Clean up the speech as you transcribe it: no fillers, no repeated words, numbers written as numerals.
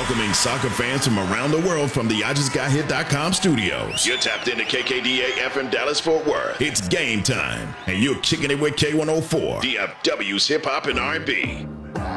Welcoming soccer fans from around the world from the IJustGotHit.com studios. You're tapped into KKDA FM Dallas Fort Worth. It's game time, and you're kicking it with K104, DFW's hip hop and R&B.